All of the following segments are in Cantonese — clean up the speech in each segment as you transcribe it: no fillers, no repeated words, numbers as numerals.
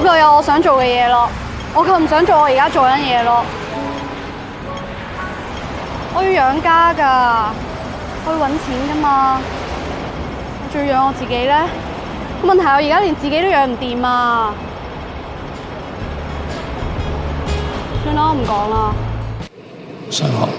夠有我想做嘅嘢咯，我夠唔想做我而家做緊嘢咯。我要養家㗎，我要揾錢㗎嘛，我仲要養我自己咧。個問題係我而家連自己都養唔掂啊！算啦，我唔講啦。 想學。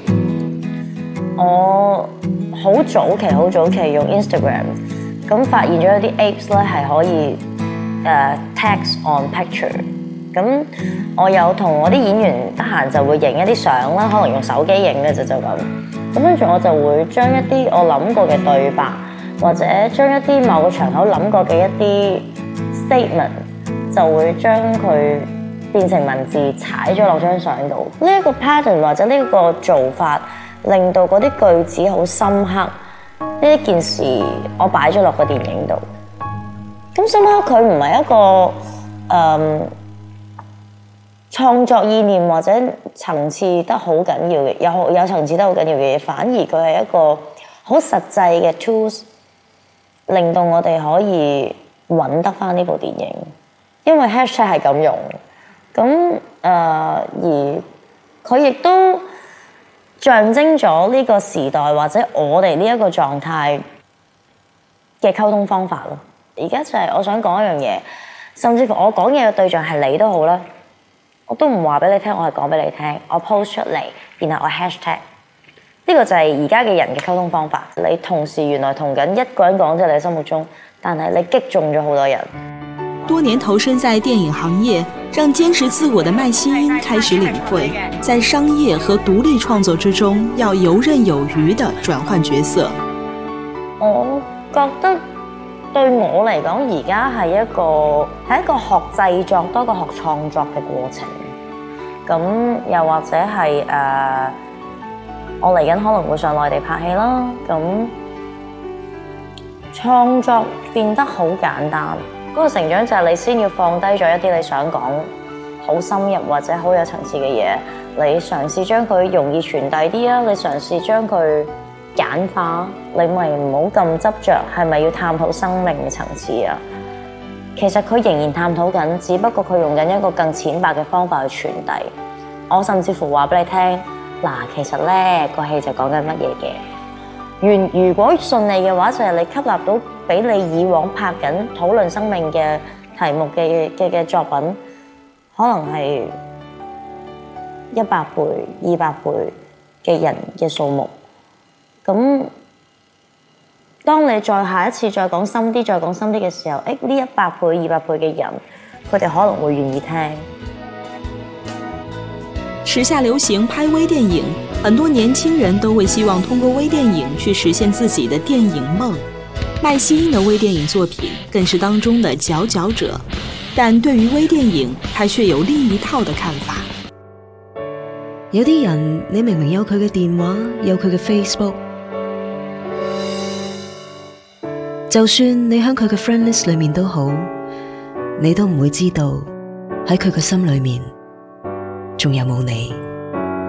我好早期用 Instagram， 咁發現咗有啲 apps 咧係可以text on picture。咁我有同我啲演員得閒就會影一啲相啦，可能用手機影嘅就咁。咁跟住我就會將一啲我諗過嘅對白，或者將一啲某個場口諗過嘅一啲 statement， 就會將佢變成文字踩咗落張相度。呢一個 pattern 或者呢個做法，令到嗰啲句子好深刻。呢一件事我擺咗落個電影度。咁深刻佢唔係一個創作意念或者層次得好緊要嘅，有層次得好緊要嘅嘢，反而佢係一個好實際嘅 tools， 令到我哋可以揾得翻呢部電影，因為 hashtag 係咁用，咁而佢亦都象徵咗呢個時代或者我哋呢一個狀態嘅溝通方法咯。而家就係我想講一樣嘢，甚至乎我講嘢嘅對象係你都好啦。我都唔話俾你聽，我係講俾你聽，我 post 出嚟，然後我 hashtag， 呢個就係而家嘅人嘅溝通方法。你同時原來同緊一個人講，在你心目中，但係你擊中咗好多人。 多年投身在電影行業，讓堅持自我的麥希茵開始領會，在商業和獨立創作之中，要游刃有餘地轉換角色。 我覺得對我嚟講，而家係一個學製作多過學創作嘅過程。咁又或者係我嚟緊可能會上內地拍戲啦。咁創作變得好簡單，嗰個成長就係你先要放低咗一啲你想講好深入或者好有層次嘅嘢，你嘗試將佢容易傳遞啲啊，你嘗試將佢簡化，你咪唔好咁執着，係咪要探討生命嘅層次啊？其實佢仍然探討緊，只不過佢用緊一個更淺白嘅方法去傳遞。我甚至乎話俾你聽，嗱，其實咧個戲就講緊乜嘢嘅。如果順利嘅話，就係你吸納到比你以往拍緊討論生命嘅題目嘅作品，可能係100倍、200倍嘅人嘅數目。咁當你再下一次再講深啲嘅時候，呢100倍、200倍嘅人，佢哋可能會願意聽。 時下流行拍微電影，很多年輕人都會希望通過微電影去實現自己的電影夢。麥希茵的微電影作品更是當中的佼佼者，但對於微電影，他卻有另一套的看法。 有啲人你明明有佢嘅電話，有佢嘅 Facebook， 就算你喺佢嘅 friend list 裏面都好，你都唔會知道喺佢嘅心裏面仲有冇你。